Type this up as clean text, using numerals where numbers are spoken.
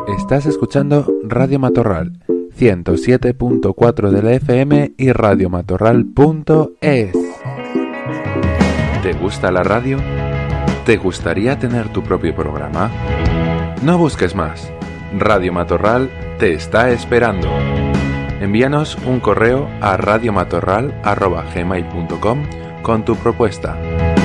Estás escuchando Radio Matorral 107.4 de la FM y radiomatorral.es. ¿Te gusta la radio? ¿Te gustaría tener tu propio programa? No busques más. Radio Matorral te está esperando. Envíanos un correo a radiomatorral@gmail.com con tu propuesta.